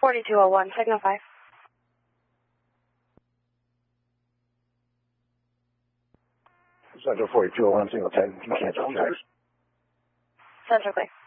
4201, signal 5. Central 4201, single 10, you cancel. Central clear.